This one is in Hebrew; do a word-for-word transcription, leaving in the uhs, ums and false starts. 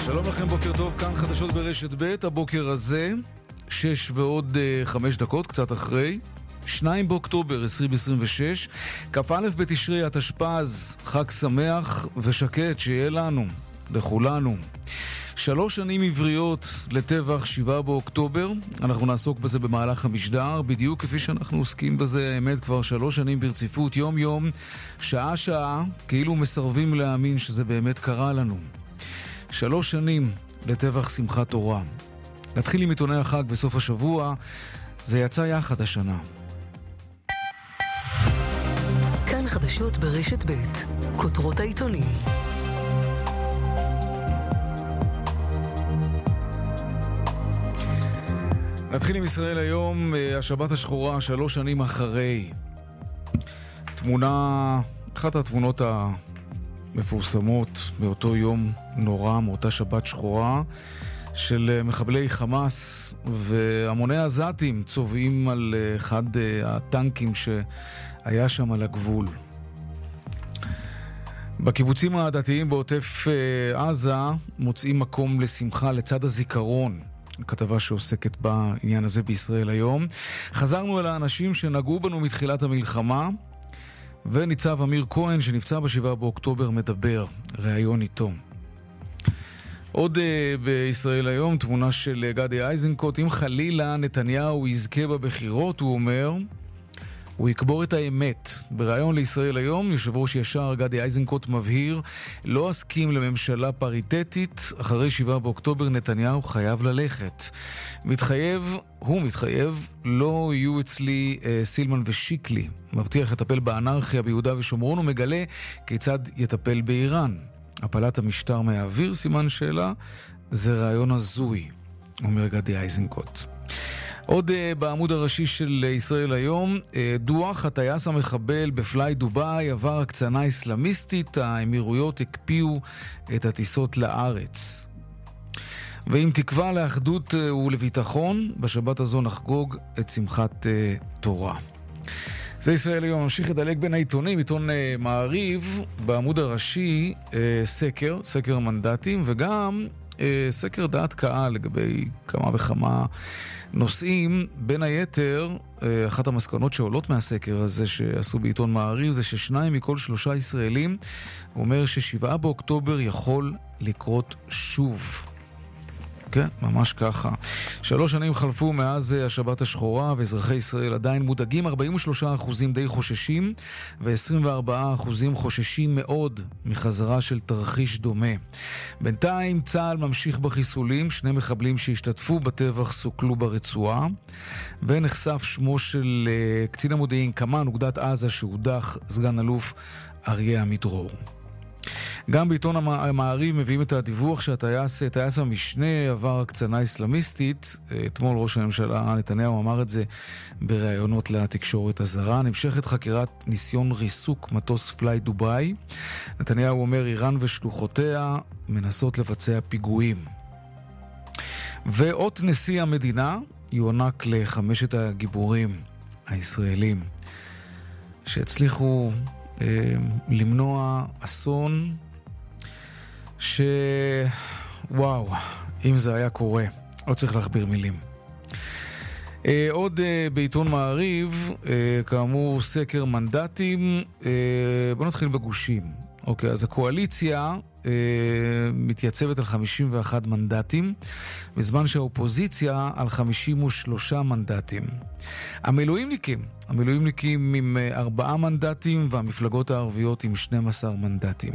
שלום לכם, בוקר טוב, כאן חדשות ברשת ב'. הבוקר הזה, שש ועוד חמש דקות, קצת אחרי, שניים באוקטובר עשרים עשרים ושש, כ"א בתשרי התשפ"ז, חג שמח ושקט שיהיה לנו, לכולנו. שלוש שנים עבריות לטבח שבעה באוקטובר, אנחנו נעסוק בזה במהלך המשדר, בדיוק כפי שאנחנו עוסקים בזה, האמת, כבר שלוש שנים ברציפות, יום יום, שעה שעה, כאילו מסרבים להאמין שזה באמת קרה לנו. שלוש שנים לטבח שמחת תורה. נתחיל עם עיתוני החג בסוף השבוע, זה יצא יחד השנה. כאן חדשות ברשת ב', כותרות העיתונים. נתחיל עם ישראל היום, השבת השחורה, שלוש שנים אחרי. תמונה, אחת התמונות המפורסמות באותו יום נורא, מאותה שבת שחורה, של מחבלי חמאס והמוני עזתים צובעים על אחד הטנקים שהיה שם על הגבול. בקיבוצים הדתיים בעוטף עזה מוצאים מקום לשמחה לצד הזיכרון. כתבה שעוסקת בעניין הזה בישראל היום. חזרנו אל האנשים שנגעו בנו מתחילת המלחמה, וניצב אמיר כהן שנפצע בשבעה באוקטובר מדבר, ראיון איתו. עוד uh, בישראל היום תמונה של גדי איזנקוט. אם חלילה נתניהו יזכה בבחירות, הוא אומר, הוא יקבור את האמת. בראיון לישראל היום, יושב ראש ישר גדי איזנקוט מבהיר, לא אסכים לממשלה פריטטית, אחרי שבעה באוקטובר נתניהו חייב ללכת. מתחייב, הוא מתחייב, לא יהיו אצלי אה, סילמן ושיקלי. מבטיח לטפל באנרכיה ביהודה ושומרון, ומגלה כיצד יטפל באיראן. הפלת המשטר מהאוויר, סימן שאלה, זה רעיון הזוי, אומר גדי איזנקוט. עוד uh, בעמוד הראשי של ישראל היום, uh, דוח הטייס המחבל בפליי דובאי עבר הקצנה אסלאמיסטית, האמירויות הקפיאו את הטיסות לארץ. ועם תקווה לאחדות uh, ולביטחון, בשבת הזו נחגוג את שמחת uh, תורה. זה ישראל היום, ממשיך לדלג בין העיתונים, עיתון uh, מעריב, בעמוד הראשי uh, סקר, סקר מנדטים, וגם uh, סקר דעת קהל לגבי כמה וכמה נושאים. בין היתר, אחת המסקנות שעולות מהסקר הזה שעשו בעיתון מעריב, זה ששניים מכל שלושה ישראלים אומר ששבעה באוקטובר יכול לקרות שוב. כן, ממש ככה. שלוש שנים חלפו מאז השבת השחורה, ואזרחי ישראל עדיין מודאגים. ארבעים ושלושה אחוזים די חוששים, ו-עשרים וארבעה אחוזים חוששים מאוד מחזרה של תרחיש דומה. בינתיים צה"ל ממשיך בחיסולים, שני מחבלים שהשתתפו בטבח סוכלו ברצועה, ונחשף שמו של uh, קצין המודיעין קמ"ן אוגדת עזה שהודח, סגן אלוף אריה עמידרור. גם בעיתון המעריב מביאים את הדיווח שהטייס, טייס המשנה עבר הקצנה אסלאמיסטית. אתמול ראש הממשלה נתניהו אמר את זה בראיונות לתקשורת הזרה. נמשכת חקירת ניסיון ריסוק מטוס פליי דובאי. נתניהו אומר איראן ושלוחותיה מנסות לבצע פיגועים. ואות נשיא המדינה יוענק לחמשת הגיבורים הישראלים שהצליחו למנוע אסון שוואו, אם זה היה קורה, לא צריך להכביר מילים. עוד בעיתון מעריב, כאמור סקר מנדטים. בוא נתחיל בגושים. אוקיי, אז הקואליציה מתייצבת על חמישים ואחד מנדטים, בזמן שהאופוזיציה על חמישים ושלושה מנדטים. המילואימניקים, המילואימניקים עם ארבעה מנדטים, והמפלגות הערביות עם שנים עשר מנדטים.